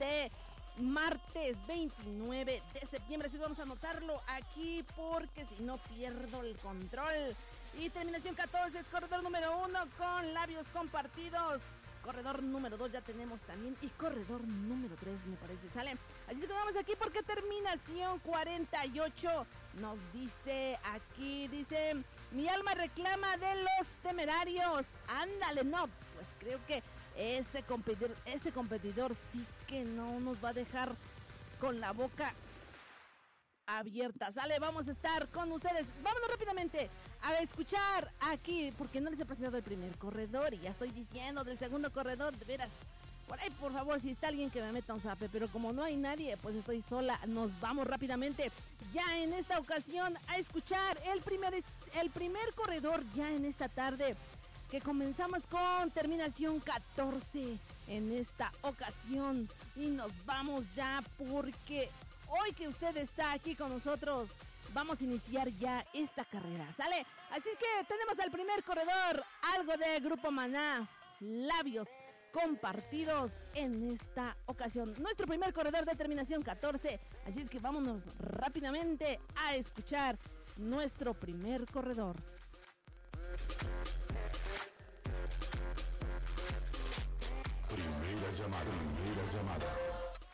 de martes 29 de septiembre. Así vamos a anotarlo aquí porque si no pierdo el control. Y terminación 14 es corredor número 1 con labios compartidos. Corredor número 2 ya tenemos también. Y corredor número 3 me parece, ¿sale? Así que vamos aquí porque terminación 48 nos dice aquí, dice: mi alma reclama de los Temerarios. Ándale, no, pues creo que ese competidor sí que no nos va a dejar con la boca abierta. Sale, vamos a estar con ustedes. Vámonos rápidamente a escuchar aquí, porque no les he presentado el primer corredor y ya estoy diciendo del segundo corredor. De veras, por ahí por favor, si está alguien que me meta un zape, pero como no hay nadie, pues estoy sola. Nos vamos rápidamente ya en esta ocasión a escuchar el primer corredor ya en esta tarde, que comenzamos con terminación 14 en esta ocasión. Y nos vamos ya porque hoy que usted está aquí con nosotros, vamos a iniciar ya esta carrera, ¿sale? Así es que tenemos al primer corredor, algo de Grupo Maná, labios compartidos en esta ocasión. Nuestro primer corredor de terminación 14. Así es que vámonos rápidamente a escuchar nuestro primer corredor. Primera llamada.